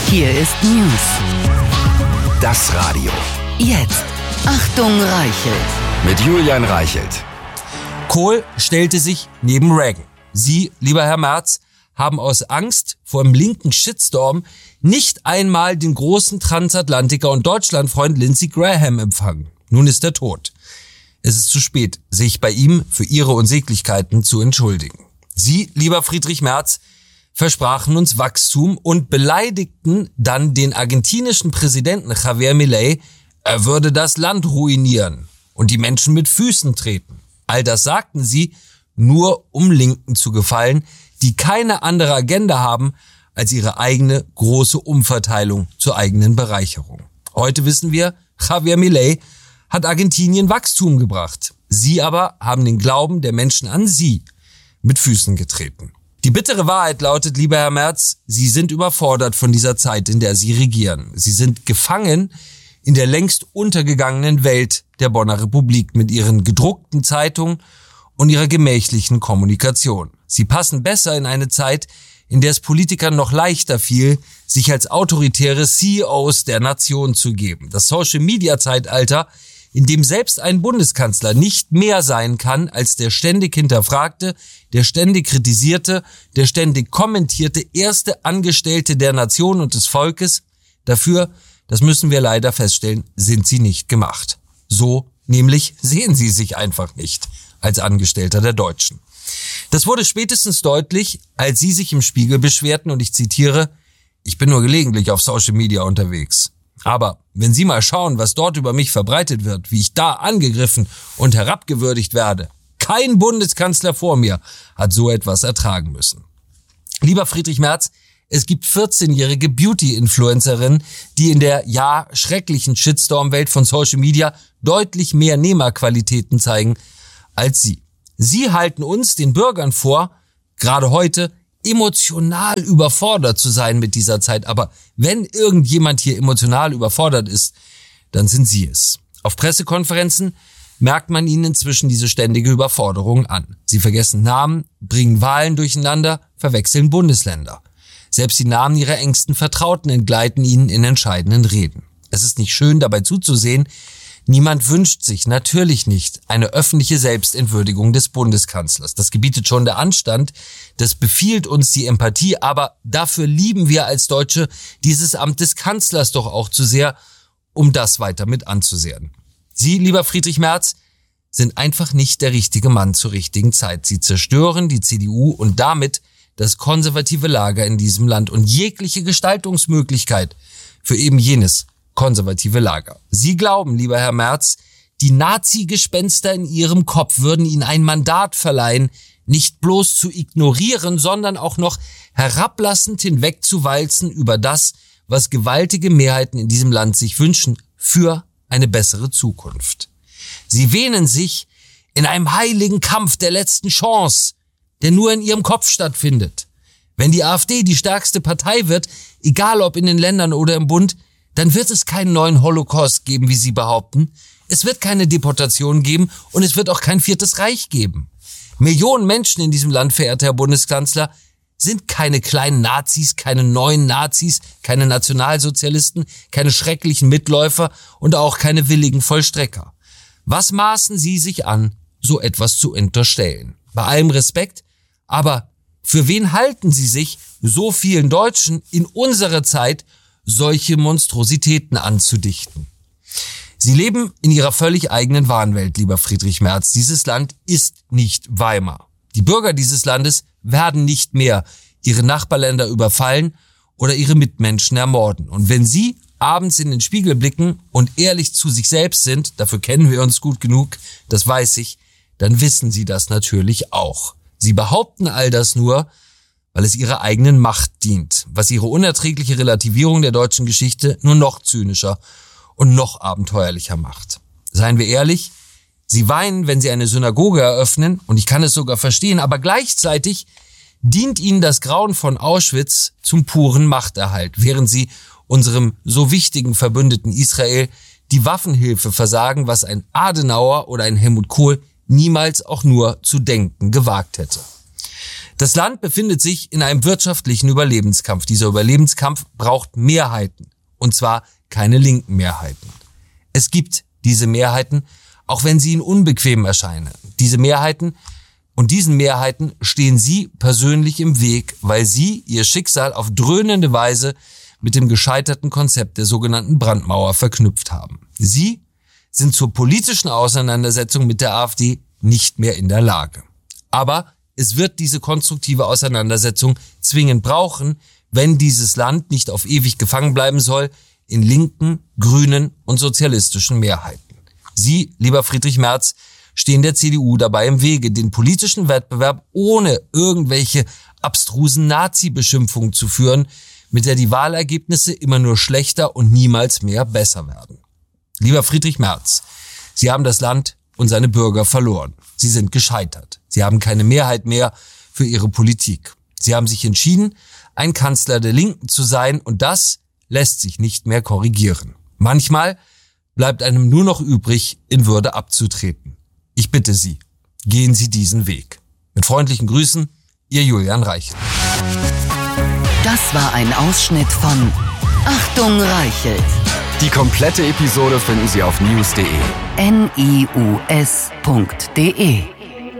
Hier ist News. Das Radio. Jetzt. Achtung, Reichelt. Mit Julian Reichelt. Kohl stellte sich neben Reagan. Sie, lieber Herr Merz, haben aus Angst vor dem linken Shitstorm nicht einmal den großen Transatlantiker und Deutschlandfreund Lindsey Graham empfangen. Nun ist er tot. Es ist zu spät, sich bei ihm für Ihre Unsäglichkeiten zu entschuldigen. Sie, lieber Friedrich Merz, versprachen uns Wachstum und beleidigten dann den argentinischen Präsidenten Javier Milei, er würde das Land ruinieren und die Menschen mit Füßen treten. All das sagten sie, nur um Linken zu gefallen, die keine andere Agenda haben als ihre eigene große Umverteilung zur eigenen Bereicherung. Heute wissen wir, Javier Milei hat Argentinien Wachstum gebracht. Sie aber haben den Glauben der Menschen an sie mit Füßen getreten. Die bittere Wahrheit lautet, lieber Herr Merz, Sie sind überfordert von dieser Zeit, in der Sie regieren. Sie sind gefangen in der längst untergegangenen Welt der Bonner Republik mit ihren gedruckten Zeitungen und ihrer gemächlichen Kommunikation. Sie passen besser in eine Zeit, in der es Politikern noch leichter fiel, sich als autoritäre CEOs der Nation zu geben. Das Social-Media-Zeitalter, in dem selbst ein Bundeskanzler nicht mehr sein kann als der ständig hinterfragte, der ständig kritisierte, der ständig kommentierte erste Angestellte der Nation und des Volkes. Dafür, das müssen wir leider feststellen, sind sie nicht gemacht. So nämlich sehen sie sich einfach nicht als Angestellter der Deutschen. Das wurde spätestens deutlich, als sie sich im Spiegel beschwerten und ich zitiere, ich bin nur gelegentlich auf Social Media unterwegs. Aber wenn Sie mal schauen, was dort über mich verbreitet wird, wie ich da angegriffen und herabgewürdigt werde, kein Bundeskanzler vor mir hat so etwas ertragen müssen. Lieber Friedrich Merz, es gibt 14-jährige Beauty-Influencerinnen, die in der, ja, schrecklichen Shitstorm-Welt von Social Media deutlich mehr Nehmerqualitäten zeigen als Sie. Sie halten uns, den Bürgern vor, gerade heute, emotional überfordert zu sein mit dieser Zeit. Aber wenn irgendjemand hier emotional überfordert ist, dann sind Sie es. Auf Pressekonferenzen merkt man Ihnen inzwischen diese ständige Überforderung an. Sie vergessen Namen, bringen Wahlen durcheinander, verwechseln Bundesländer. Selbst die Namen Ihrer engsten Vertrauten entgleiten Ihnen in entscheidenden Reden. Es ist nicht schön, dabei zuzusehen. Niemand wünscht sich, natürlich nicht, eine öffentliche Selbstentwürdigung des Bundeskanzlers. Das gebietet schon der Anstand, das befiehlt uns die Empathie, aber dafür lieben wir als Deutsche dieses Amt des Kanzlers doch auch zu sehr, um das weiter mit anzusehen. Sie, lieber Friedrich Merz, sind einfach nicht der richtige Mann zur richtigen Zeit. Sie zerstören die CDU und damit das konservative Lager in diesem Land und jegliche Gestaltungsmöglichkeit für eben jenes konservative Lager. Sie glauben, lieber Herr Merz, die Nazi-Gespenster in Ihrem Kopf würden Ihnen ein Mandat verleihen, nicht bloß zu ignorieren, sondern auch noch herablassend hinwegzuwalzen über das, was gewaltige Mehrheiten in diesem Land sich wünschen, für eine bessere Zukunft. Sie wähnen sich in einem heiligen Kampf der letzten Chance, der nur in Ihrem Kopf stattfindet. Wenn die AfD die stärkste Partei wird, egal ob in den Ländern oder im Bund, dann wird es keinen neuen Holocaust geben, wie Sie behaupten. Es wird keine Deportation geben und es wird auch kein Viertes Reich geben. Millionen Menschen in diesem Land, verehrter Herr Bundeskanzler, sind keine kleinen Nazis, keine neuen Nazis, keine Nationalsozialisten, keine schrecklichen Mitläufer und auch keine willigen Vollstrecker. Was maßen Sie sich an, so etwas zu unterstellen? Bei allem Respekt, aber für wen halten Sie sich, so vielen Deutschen in unserer Zeit solche Monstrositäten anzudichten? Sie leben in Ihrer völlig eigenen Wahnwelt, lieber Friedrich Merz. Dieses Land ist nicht Weimar. Die Bürger dieses Landes werden nicht mehr ihre Nachbarländer überfallen oder ihre Mitmenschen ermorden. Und wenn Sie abends in den Spiegel blicken und ehrlich zu sich selbst sind, dafür kennen wir uns gut genug, das weiß ich, dann wissen Sie das natürlich auch. Sie behaupten all das nur, weil es ihrer eigenen Macht dient, was ihre unerträgliche Relativierung der deutschen Geschichte nur noch zynischer und noch abenteuerlicher macht. Seien wir ehrlich, Sie weinen, wenn Sie eine Synagoge eröffnen, und ich kann es sogar verstehen, aber gleichzeitig dient Ihnen das Grauen von Auschwitz zum puren Machterhalt, während Sie unserem so wichtigen Verbündeten Israel die Waffenhilfe versagen, was ein Adenauer oder ein Helmut Kohl niemals auch nur zu denken gewagt hätte. Das Land befindet sich in einem wirtschaftlichen Überlebenskampf. Dieser Überlebenskampf braucht Mehrheiten. Und zwar keine linken Mehrheiten. Es gibt diese Mehrheiten, auch wenn sie Ihnen unbequem erscheinen. Diesen Mehrheiten stehen Sie persönlich im Weg, weil Sie Ihr Schicksal auf dröhnende Weise mit dem gescheiterten Konzept der sogenannten Brandmauer verknüpft haben. Sie sind zur politischen Auseinandersetzung mit der AfD nicht mehr in der Lage. Aber es wird diese konstruktive Auseinandersetzung zwingend brauchen, wenn dieses Land nicht auf ewig gefangen bleiben soll in linken, grünen und sozialistischen Mehrheiten. Sie, lieber Friedrich Merz, stehen der CDU dabei im Wege, den politischen Wettbewerb ohne irgendwelche abstrusen Nazi-Beschimpfungen zu führen, mit der die Wahlergebnisse immer nur schlechter und niemals mehr besser werden. Lieber Friedrich Merz, Sie haben das Land und seine Bürger verloren. Sie sind gescheitert. Sie haben keine Mehrheit mehr für Ihre Politik. Sie haben sich entschieden, ein Kanzler der Linken zu sein, und das lässt sich nicht mehr korrigieren. Manchmal bleibt einem nur noch übrig, in Würde abzutreten. Ich bitte Sie, gehen Sie diesen Weg. Mit freundlichen Grüßen, Ihr Julian Reichelt. Das war ein Ausschnitt von Achtung Reichelt. Die komplette Episode finden Sie auf news.de. news.de